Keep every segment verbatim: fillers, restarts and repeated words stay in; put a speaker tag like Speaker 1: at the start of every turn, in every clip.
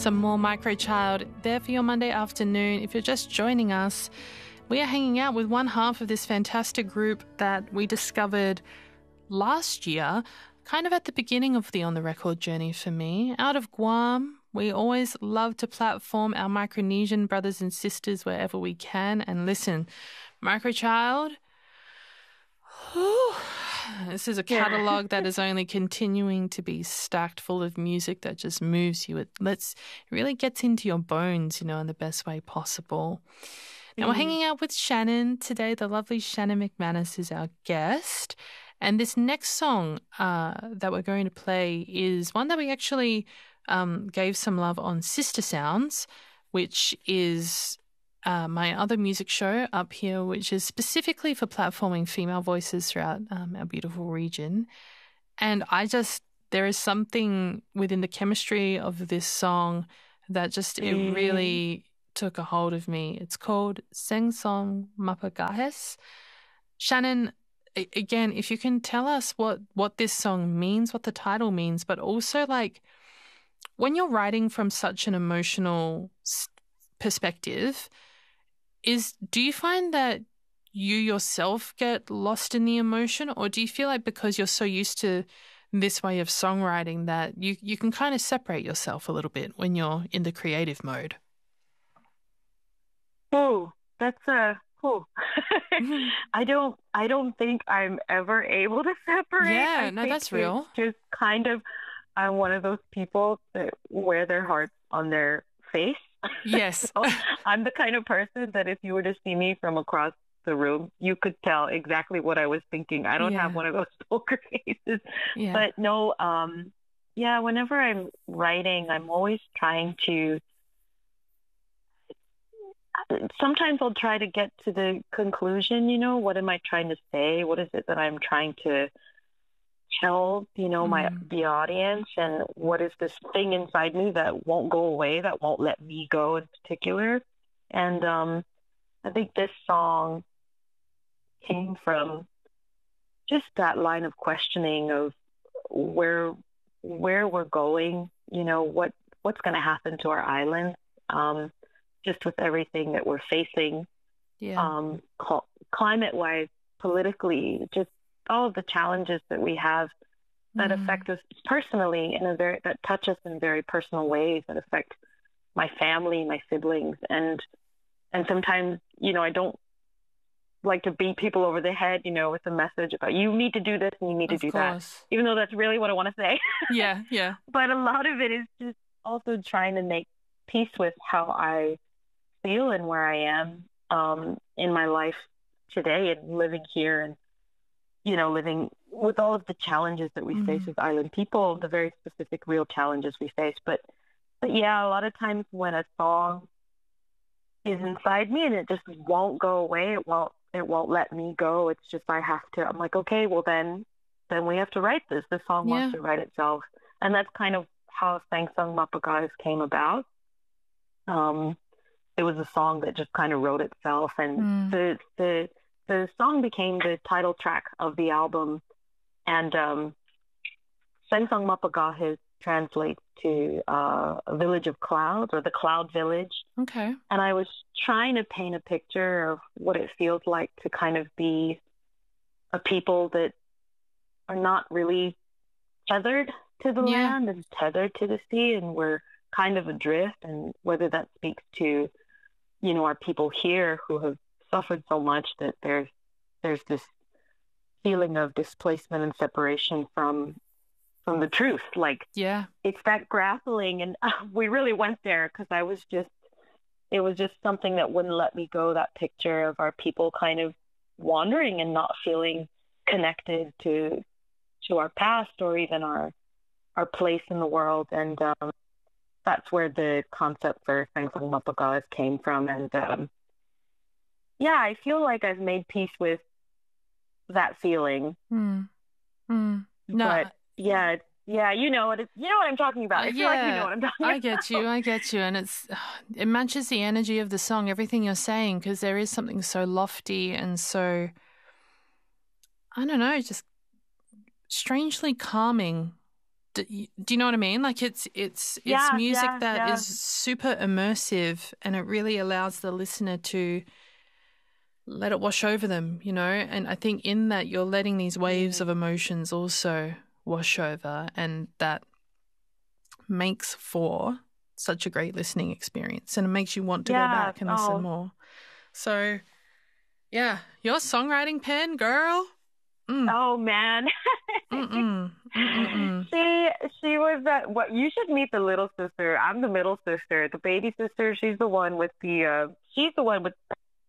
Speaker 1: some more Microchild there for your Monday afternoon. If you're just joining us, we are hanging out with one half of this fantastic group that we discovered last year, kind of at the beginning of the On The Record journey for me. Out of Guam, we always love to platform our Micronesian brothers and sisters wherever we can. And listen, Microchild, whew, this is a catalogue that is only continuing to be stacked full of music that just moves you. It lets, it really gets into your bones, you know, in the best way possible. And we're hanging out with Shannon today. The lovely Shannon McManus is our guest. And this next song uh, that we're going to play is one that we actually um, gave some love on Sister Sounds, which is uh, my other music show up here, which is specifically for platforming female voices throughout um, our beautiful region. And I just, there is something within the chemistry of this song that just, it
Speaker 2: Mm.
Speaker 1: really took a hold of me. It's called Seng Song Mapagahes. Shannon, a- again, if you can tell us what, what this song means, what the title means, but also like when you're writing from such an emotional s- perspective, is do you find that you yourself get lost in the emotion, or do you feel like because you're so used to this way of songwriting that you, you can kind of separate yourself a little bit when you're in the creative mode?
Speaker 2: Oh, that's a oh. I don't I don't think I'm ever able to separate.
Speaker 1: Yeah,
Speaker 2: I
Speaker 1: no,
Speaker 2: think
Speaker 1: that's
Speaker 2: it's
Speaker 1: real.
Speaker 2: just kind of I'm one of those people that wear their hearts on their face.
Speaker 1: Yes.
Speaker 2: So I'm the kind of person that if you were to see me from across the room, you could tell exactly what I was thinking. I don't
Speaker 1: Yeah.
Speaker 2: have one of those poker faces.
Speaker 1: Yeah.
Speaker 2: But no, um, yeah, whenever I'm writing, I'm always trying to sometimes I'll try to get to the conclusion, you know, what am I trying to say? What is it that I'm trying to tell, you know, my
Speaker 1: Mm.
Speaker 2: the audience, and what is this thing inside me that won't go away, that won't let me go in particular. And um, I think this song came from just that line of questioning of where where we're going, you know, what what's going to happen to our island, um, just with everything that we're facing,
Speaker 1: Yeah.
Speaker 2: um, cl- climate-wise, politically, just all of the challenges that we have that
Speaker 1: Mm.
Speaker 2: affect us personally in a very that touch us in very personal ways, that affect my family, my siblings, and and sometimes, you know, I don't like to beat people over the head, you know, with a message about you need to do this and you need to
Speaker 1: Of
Speaker 2: do that,
Speaker 1: course.
Speaker 2: even though that's really what I want to say.
Speaker 1: Yeah, yeah.
Speaker 2: But a lot of it is just also trying to make peace with how I feel and where I am um, in my life today, and living here, and, you know, living with all of the challenges that we
Speaker 1: Mm.
Speaker 2: face as island people, the very specific real challenges we face. But, but yeah, a lot of times when a song is inside me and it just won't go away, it won't, it won't let me go. It's just, I have to, I'm like, okay, well then, then we have to write this. The song
Speaker 1: Yeah.
Speaker 2: wants to write itself. And that's kind of how Sang Sung Mapagays came about. Um, it was a song that just kind of wrote itself, and
Speaker 1: Mm.
Speaker 2: the the the song became the title track of the album. And um, Sang Sung Mapagays translates to uh, a village of clouds, or the cloud village.
Speaker 1: Okay.
Speaker 2: And I was trying to paint a picture of what it feels like to kind of be a people that are not really tethered to the
Speaker 1: Yeah.
Speaker 2: land and tethered to the sea, and we're kind of adrift. And whether that speaks to, you know, our people here who have suffered so much that there's there's this feeling of displacement and separation from from the truth. Like,
Speaker 1: Yeah.
Speaker 2: it's that grappling, and uh, we really went there because I was just, it was just something that wouldn't let me go. That picture of our people kind of wandering and not feeling connected to to our past, or even our our place in the world. And um, that's where the concept for Sang Sung Mapagays came from. And um, yeah, I feel like I've made peace with that feeling.
Speaker 1: Mm. Mm. No,
Speaker 2: But yeah, it's, yeah, you know what it, you know what I'm talking about.
Speaker 1: Uh,
Speaker 2: I feel like you know
Speaker 1: yeah,
Speaker 2: what I'm talking
Speaker 1: I
Speaker 2: about.
Speaker 1: get you. I get you. And it's it matches the energy of the song, everything you're saying, because there is something so lofty and so, I don't know, just strangely calming Do, do you know what I mean? Like it's it's it's
Speaker 2: Yeah,
Speaker 1: music
Speaker 2: yeah,
Speaker 1: that
Speaker 2: yeah.
Speaker 1: is super immersive, and it really allows the listener to let it wash over them, you know? And I think in that you're letting these waves of emotions also wash over, and that makes for such a great listening experience, and it makes you want to
Speaker 2: Yeah.
Speaker 1: go back and listen
Speaker 2: Oh.
Speaker 1: more. So, yeah, your songwriting pen, girl. Mm.
Speaker 2: Oh man.
Speaker 1: Mm-mm. Mm-mm-mm.
Speaker 2: She she was uh, what you should meet the little sister. I'm the middle sister. The baby sister, she's the one with the uh she's the one with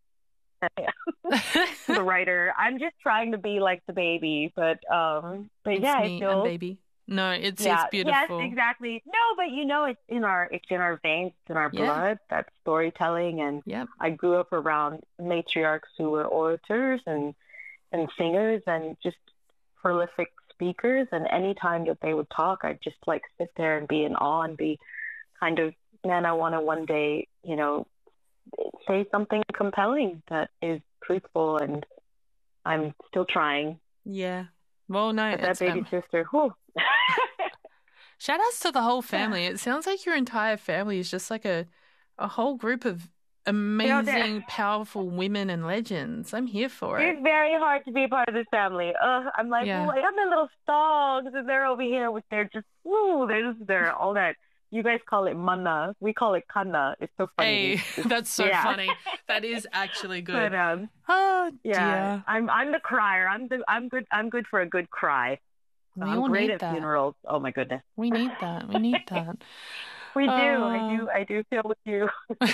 Speaker 2: the writer. I'm just trying to be like the baby, but um but
Speaker 1: It's
Speaker 2: yeah,
Speaker 1: me,
Speaker 2: I feel
Speaker 1: I'm baby. No, it's
Speaker 2: yeah,
Speaker 1: it's beautiful.
Speaker 2: yes, exactly. No, but you know, it's in our it's in our veins, it's in our
Speaker 1: Yeah.
Speaker 2: blood. That storytelling, and
Speaker 1: Yep.
Speaker 2: I grew up around matriarchs who were orators and and singers and just prolific speakers. And anytime that they would talk, I'd just like sit there and be in awe and be kind of, man, I want to one day, you know, say something compelling that is truthful. And I'm still trying.
Speaker 1: Yeah. Well, no,
Speaker 2: But that
Speaker 1: it's
Speaker 2: baby
Speaker 1: um,
Speaker 2: sister, whew.
Speaker 1: shout outs to the whole family. It sounds like your entire family is just like a a whole group of amazing, powerful women and legends. I'm here for it.
Speaker 2: It's very hard to be a part of this family. Ugh, I'm like,
Speaker 1: Yeah.
Speaker 2: well, I got my little dogs, and they're over here with their just, woo, they're just, they're all that. You guys call it mana. We call it kana. It's so funny.
Speaker 1: Hey, that's so
Speaker 2: yeah.
Speaker 1: funny. That is actually good.
Speaker 2: But um,
Speaker 1: Oh
Speaker 2: yeah,
Speaker 1: dear.
Speaker 2: I'm I'm the crier. I'm the I'm good. I'm good for a good cry.
Speaker 1: We
Speaker 2: I'm
Speaker 1: all
Speaker 2: great
Speaker 1: need
Speaker 2: at
Speaker 1: that.
Speaker 2: funerals. Oh my goodness.
Speaker 1: We need that. We need that.
Speaker 2: We do.
Speaker 1: Oh.
Speaker 2: I do. I do feel with you.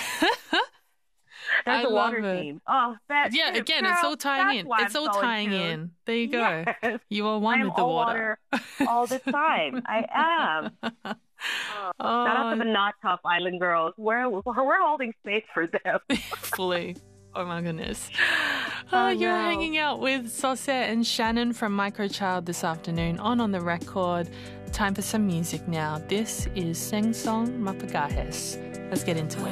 Speaker 1: I
Speaker 2: There's a
Speaker 1: love
Speaker 2: water
Speaker 1: it.
Speaker 2: theme. Oh, that.
Speaker 1: Yeah,
Speaker 2: too.
Speaker 1: again,
Speaker 2: Girl,
Speaker 1: it's all tying
Speaker 2: that's
Speaker 1: in.
Speaker 2: why
Speaker 1: It's
Speaker 2: I'm
Speaker 1: all
Speaker 2: so
Speaker 1: tying
Speaker 2: tune.
Speaker 1: in. There you go.
Speaker 2: Yes.
Speaker 1: You are one
Speaker 2: I am
Speaker 1: with the
Speaker 2: all
Speaker 1: water.
Speaker 2: water all the time. I am. Oh, shout out to the Not Top Island girls. We're we're holding space for them.
Speaker 1: Fully. Oh my goodness. Oh,
Speaker 2: I
Speaker 1: you're
Speaker 2: know.
Speaker 1: hanging out with Saucette and Shannon from Microchild this afternoon on On the Record. Time for some music now. This is Sing Song Mapagahes. Let's get into it.